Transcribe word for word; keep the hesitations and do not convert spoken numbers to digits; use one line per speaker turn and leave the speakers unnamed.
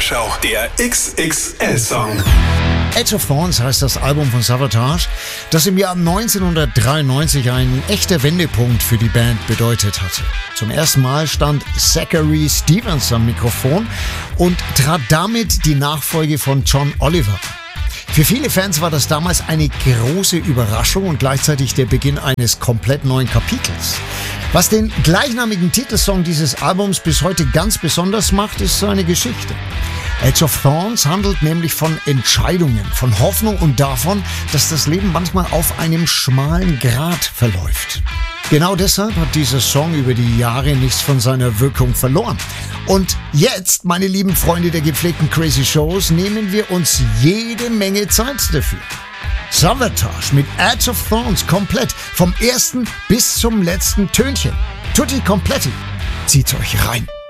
Vorschau, der X X L-Song.
Edge of Thorns heißt das Album von Savatage, das im Jahr neunzehnhundertdreiundneunzig einen echter Wendepunkt für die Band bedeutet hatte. Zum ersten Mal stand Zachary Stevens am Mikrofon und trat damit die Nachfolge von John Oliver an. Für viele Fans war das damals eine große Überraschung und gleichzeitig der Beginn eines komplett neuen Kapitels. Was den gleichnamigen Titelsong dieses Albums bis heute ganz besonders macht, ist seine Geschichte. Edge of Thorns handelt nämlich von Entscheidungen, von Hoffnung und davon, dass das Leben manchmal auf einem schmalen Grat verläuft. Genau deshalb hat dieser Song über die Jahre nichts von seiner Wirkung verloren. Und jetzt, meine lieben Freunde der gepflegten Crazy Shows, nehmen wir uns jede Menge Zeit dafür. Savatage mit Edge of Thorns komplett, vom ersten bis zum letzten Tönchen. Tutti completi. Zieht's euch rein.